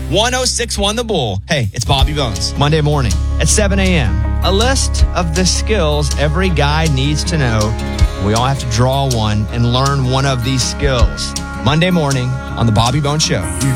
1061 The Bull. Hey, it's Bobby Bones. Monday morning at 7 a.m. A list of the skills every guy needs to know. We all have to draw one and learn one of these skills. Monday morning on The Bobby Bones Show.